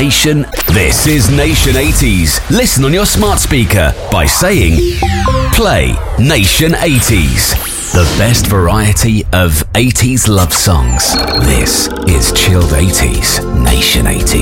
Nation. This is Nation 80s. Listen on your smart speaker by saying, play Nation 80s. The best variety of 80s love songs. This is Chilled 80s, Nation 80s.